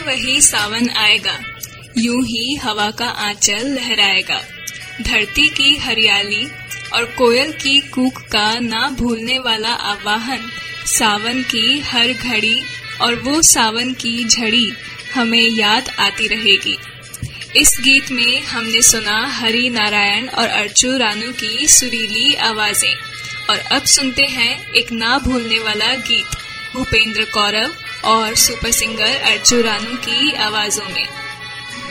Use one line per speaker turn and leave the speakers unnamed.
वही सावन आएगा, यूं ही हवा का आंचल लहराएगा। धरती की हरियाली और कोयल की कूक का ना भूलने वाला आवाहन, सावन की हर घड़ी और वो सावन की झड़ी हमें याद आती रहेगी। इस गीत में हमने सुना हरि नारायण और अर्चू रानू की सुरीली आवाजें। और अब सुनते हैं एक ना भूलने वाला गीत भूपेंद्र कौरव और सुपर सिंगर अर्चू रानू की आवाजों में।